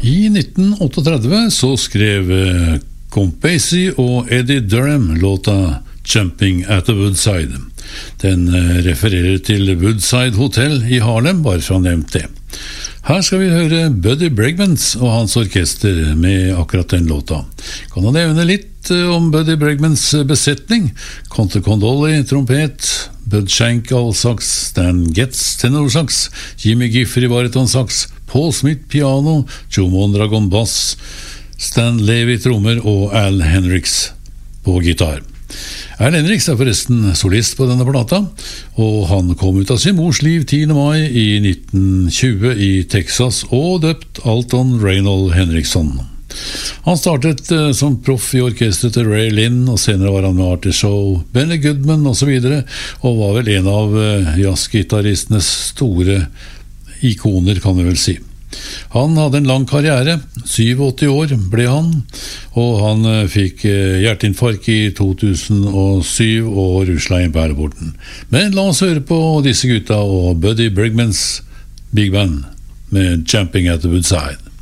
I 1938 så skrev Count Basie og Eddie Durham låta Jumping at the Woodside. Den refererer til Woodside Hotel i Harlem, bare for å ha nevnt det. Her skal vi høre Buddy Bregmans og hans orkester med akkurat den låta. Kan du nevne litt om Buddy Bregmans besetning? Conte Condoli, trompet, Bud Shank, altsaks, Stan Getz, tenorsaks, Jimmy Gifford, baritonsaks, Paul Smith, piano, Joe Mondragon, bass, Stan Levy, trommer og Al Henricks på gitar. Al Henricks forresten solist på denne plata, og han kom ut av sin mors liv 10. mai i 1920 i Texas og døpt Alton Reynold Henriksson. Han startet som proff i orkestret til Ray Lynn, og senere var han med Artie Shaw, Benny Goodman og så videre, og var vel en av jazzgitaristenes store ikoner, kan vi vel si. Han hadde en lang karriere, 87 år ble han, og han fikk hjerteinfarkt i 2007 og ruslet inn på æreporten. Men la oss høre på disse gutta og Buddy Bregmans Big Band med Jumping at the Woodside.